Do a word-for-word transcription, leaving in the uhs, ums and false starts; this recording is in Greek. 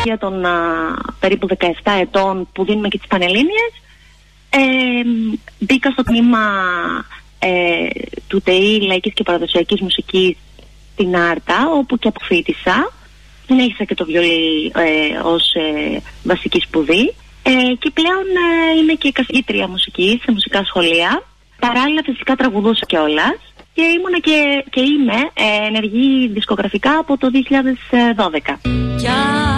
Για των α, περίπου δεκαεπτά ετών που δίνουμε και τις Πανελλήνιες, ε, μπήκα στο τμήμα ε, του ΤΕΗ Λαϊκής και Παραδοσιακής Μουσικής στην Άρτα, όπου και αποφοίτησα. Συνέχισα και το βιολί ε, ως ε, βασική σπουδή ε, και πλέον ε, είμαι και καθηγήτρια μουσικής σε μουσικά σχολεία. Παράλληλα φυσικά τραγουδούσα κιόλας και ήμουνα και, και είμαι ε, ενεργή δισκογραφικά από το δύο χιλιάδες δώδεκα.